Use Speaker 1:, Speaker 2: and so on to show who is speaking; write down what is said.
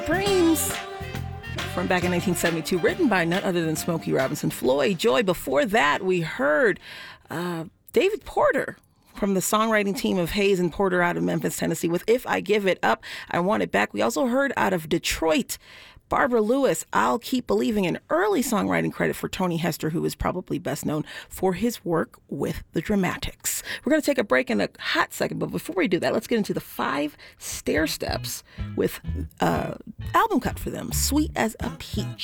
Speaker 1: Dreams from back in 1972, written by none other than Smokey Robinson. Floyd Joy. Before that, we heard David Porter from the songwriting team of Hayes and Porter out of Memphis, Tennessee, with If I Give It Up, I Want It Back. We also heard out of Detroit, Barbara Lewis, I'll Keep Believing, an early songwriting credit for Tony Hester, who is probably best known for his work with the Dramatics. We're going to take a break in a hot second, but before we do that, let's get into the 5 stair steps with album cut for them, Sweet as a Peach.